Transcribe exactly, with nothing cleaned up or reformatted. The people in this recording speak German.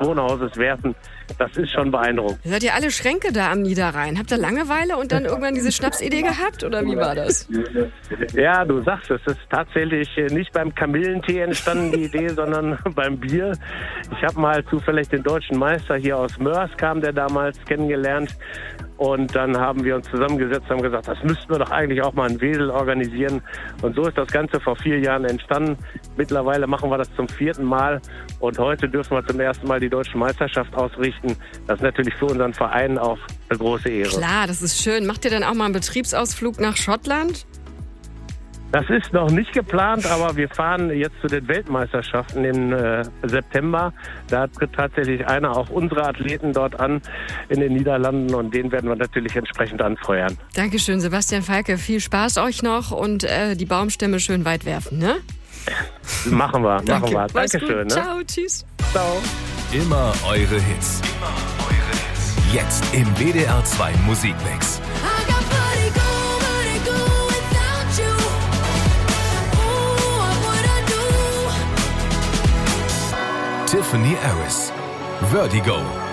Wohnhauses werfen. Das ist schon beeindruckend. Seid ihr alle Schränke da am Niederrhein? Habt ihr Langeweile und dann irgendwann diese Schnapsidee gehabt oder wie war das? Ja, du sagst es. Es ist tatsächlich nicht beim Kamillentee entstanden, die Idee, sondern beim Bier. Ich habe mal zufällig den deutschen Meister hier aus Mörs, kam der damals, kennengelernt. Und dann haben wir uns zusammengesetzt und haben gesagt, das müssten wir doch eigentlich auch mal in Wesel organisieren. Und so ist das Ganze vor vier Jahren entstanden. Mittlerweile machen wir das zum vierten Mal. Und heute dürfen wir zum ersten Mal die deutsche Meisterschaft ausrichten. Das ist natürlich für unseren Verein auch eine große Ehre. Klar, das ist schön. Macht ihr dann auch mal einen Betriebsausflug nach Schottland? Das ist noch nicht geplant, aber wir fahren jetzt zu den Weltmeisterschaften im äh, September. Da tritt tatsächlich einer auch unserer Athleten dort an in den Niederlanden und den werden wir natürlich entsprechend anfeuern. Dankeschön, Sebastian Falke. Viel Spaß euch noch und äh, die Baumstämme schön weit werfen, ne? Machen wir, Danke. machen wir. Dankeschön. Ne? Ciao, tschüss. Ciao. Immer eure Hits. Immer eure Hits. Jetzt im W D R zwei Musikmix. Tiffany Harris, Vertigo.